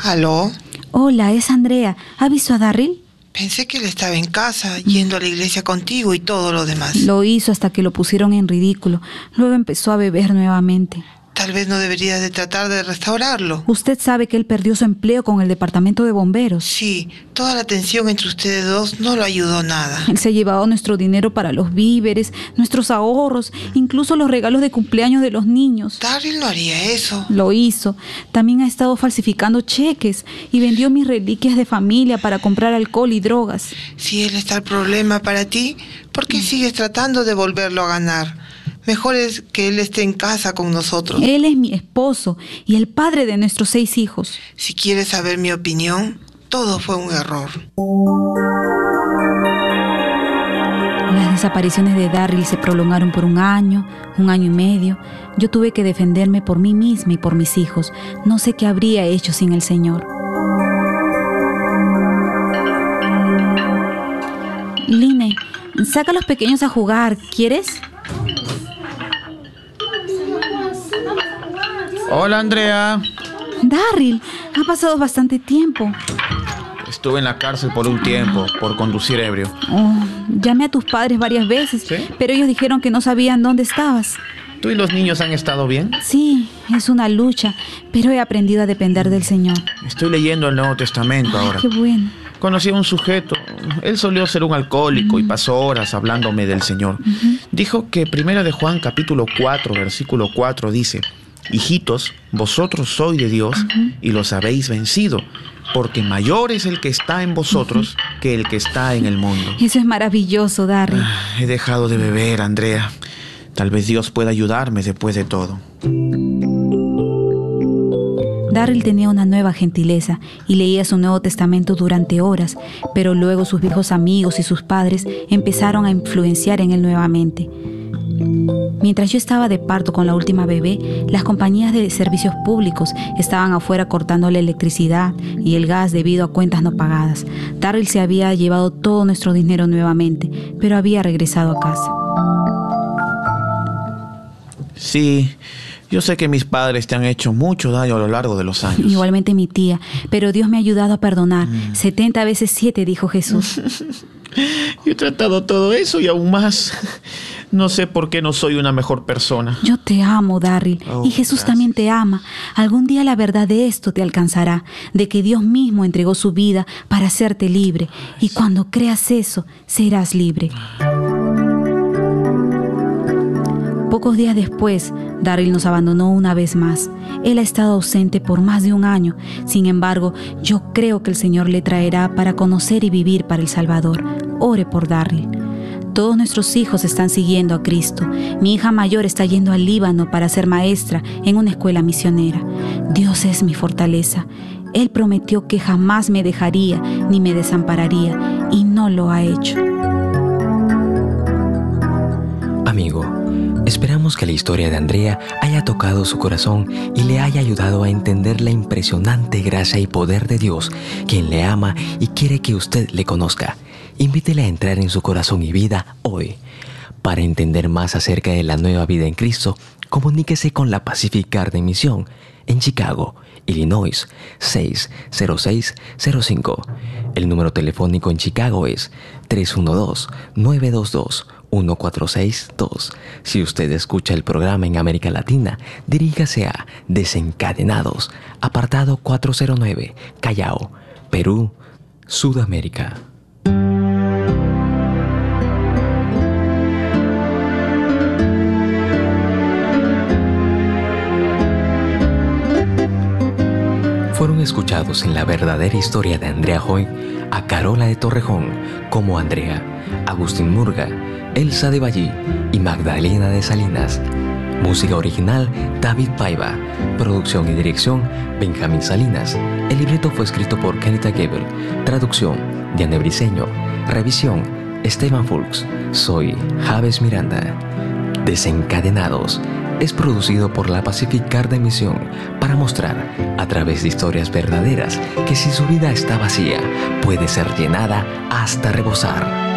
¿Aló? Hola, es Andrea. ¿Ha visto a Darryl? Pensé que él estaba en casa, yendo a la iglesia contigo y todo lo demás. Lo hizo hasta que lo pusieron en ridículo. Luego empezó a beber nuevamente. Tal vez no deberías de tratar de restaurarlo. Usted sabe que él perdió su empleo con el departamento de bomberos. Sí, toda la tensión entre ustedes dos no lo ayudó nada. Él se ha llevado nuestro dinero para los víveres, nuestros ahorros, incluso los regalos de cumpleaños de los niños. Darryl no haría eso. Lo hizo. También ha estado falsificando cheques y vendió mis reliquias de familia para comprar alcohol y drogas. Si él está el problema para ti, ¿por qué sigues tratando de volverlo a ganar? Mejor es que él esté en casa con nosotros. Él es mi esposo y el padre de nuestros 6 hijos. Si quieres saber mi opinión, todo fue un error. Las desapariciones de Darryl se prolongaron por un año y medio. Yo tuve que defenderme por mí misma y por mis hijos. No sé qué habría hecho sin el Señor. Line, saca a los pequeños a jugar. ¿Quieres? Hola, Andrea. Darryl, ha pasado bastante tiempo. Estuve en la cárcel por un tiempo, por conducir ebrio. Llamé a tus padres varias veces, ¿Sí? Pero ellos dijeron que no sabían dónde estabas. ¿Tú y los niños han estado bien? Sí, es una lucha, pero he aprendido a depender del Señor. Estoy leyendo el Nuevo Testamento ahora. Qué bueno. Conocí a un sujeto. Él solía ser un alcohólico y pasó horas hablándome del Señor. Dijo que 1 de Juan capítulo 4, versículo 4 dice: hijitos, vosotros sois de Dios y los habéis vencido, porque mayor es el que está en vosotros que el que está en el mundo. Eso es maravilloso, Darryl. He dejado de beber, Andrea. Tal vez Dios pueda ayudarme después de todo. Darryl tenía una nueva gentileza y leía su Nuevo Testamento durante horas, pero luego sus viejos amigos y sus padres empezaron a influenciar en él nuevamente. Mientras yo estaba de parto con la última bebé, las compañías de servicios públicos estaban afuera cortando la electricidad y el gas debido a cuentas no pagadas. Darryl se había llevado todo nuestro dinero nuevamente, pero había regresado a casa. Sí, yo sé que mis padres te han hecho mucho daño a lo largo de los años. Igualmente mi tía, pero Dios me ha ayudado a perdonar. 70 veces 7, dijo Jesús. Yo he tratado todo eso y aún más. No sé por qué no soy una mejor persona. Yo te amo, Darryl, y Jesús gracias. también te ama. Algún día la verdad de esto te alcanzará, de que Dios mismo entregó su vida para hacerte libre. Y cuando creas eso, serás libre. Pocos días después, Darryl nos abandonó una vez más. Él ha estado ausente por más de un año. Sin embargo, yo creo que el Señor le traerá para conocer y vivir para el Salvador. Ore por Darryl. Todos nuestros hijos están siguiendo a Cristo. Mi hija mayor está yendo al Líbano para ser maestra en una escuela misionera. Dios es mi fortaleza. Él prometió que jamás me dejaría ni me desampararía, y no lo ha hecho. Amigo, esperamos que la historia de Andrea haya tocado su corazón y le haya ayudado a entender la impresionante gracia y poder de Dios, quien le ama y quiere que usted le conozca. Invítele a entrar en su corazón y vida hoy. Para entender más acerca de la nueva vida en Cristo, comuníquese con la Pacific Garden Mission en Chicago, Illinois 60605. El número telefónico en Chicago es 312-922-1462. Si usted escucha el programa en América Latina, diríjase a Desencadenados, apartado 409, Callao, Perú, Sudamérica. Fueron escuchados en la verdadera historia de Andrea Hoy a Carola de Torrejón como Andrea, Agustín Murga, Elsa de Ballí y Magdalena de Salinas. Música original David Paiva. Producción y dirección Benjamín Salinas. El libreto fue escrito por Kenita Gebel. Traducción Diane Briceño. Revisión Esteban Fulks. Soy Javes Miranda. Desencadenados es producido por la Pacific Garden Mission para mostrar, a través de historias verdaderas, que si su vida está vacía, puede ser llenada hasta rebosar.